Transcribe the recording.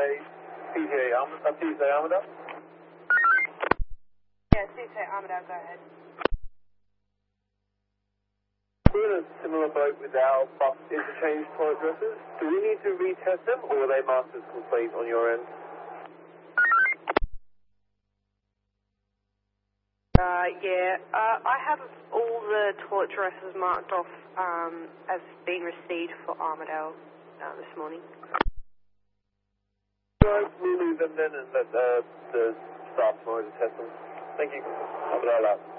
CJ Armadale? Yeah, CJ Armadale, go ahead. We're in a similar boat with our bus interchange toilet dressers. Do we need to retest them, or are they marked as complete on your end? I have all the toilet dressers marked off as being received for Armadale this morning. Right, we'll leave them then and let the staff tomorrow to test them. Thank you. Armadale out.